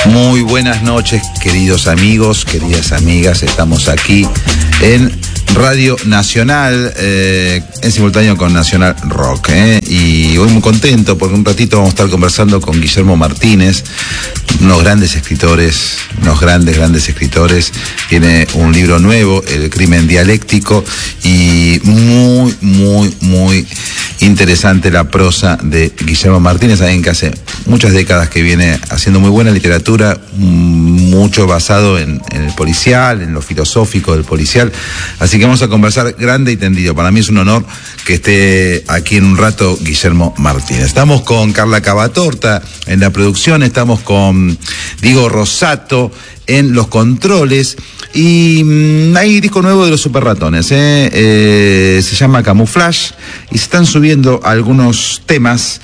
Muy buenas noches, queridos amigos, queridas amigas. Estamos aquí en Radio Nacional, en simultáneo con Nacional Rock. Y hoy muy contento porque un ratito vamos a estar conversando con Guillermo Martínez, unos grandes escritores, grandes escritores. Tiene un libro nuevo, El crimen dialéctico, y muy interesante la prosa de Guillermo Martínez, alguien que hace muchas décadas que viene haciendo muy buena literatura, mucho basado en el policial, en lo filosófico del policial. Así que vamos a conversar grande y tendido. Para mí es un honor que esté aquí en un rato Guillermo Martínez. Estamos con Carla Cavatorta en la producción, estamos con Diego Rosato en los controles, y hay disco nuevo de los Super Ratones, se llama Camouflage, y se están subiendo algunos temas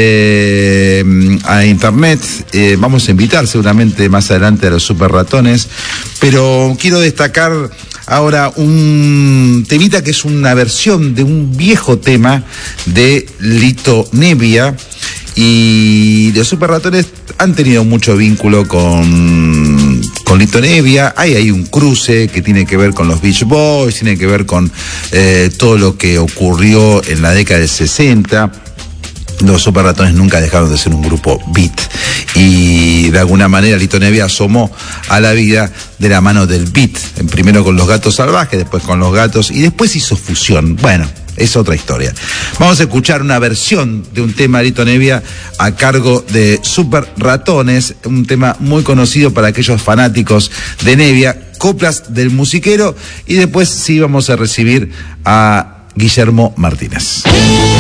a internet. Vamos a invitar seguramente más adelante a los Super Ratones, pero quiero destacar ahora un temita que es una versión de un viejo tema de Lito Nebbia, y los Super Ratones han tenido mucho vínculo con Lito Nebbia. Hay un cruce que tiene que ver con los Beach Boys, tiene que ver con todo lo que ocurrió en la década del 60. Los Super Ratones nunca dejaron de ser un grupo beat, y de alguna manera Lito Nebbia asomó a la vida de la mano del beat, primero con los Gatos Salvajes, después con los Gatos, y después hizo fusión. Bueno, es otra historia. Vamos a escuchar una versión de un tema de Lito Nebbia a cargo de Super Ratones, un tema muy conocido para aquellos fanáticos de Nebbia, Coplas del Musiquero, y después sí vamos a recibir a Guillermo Martínez.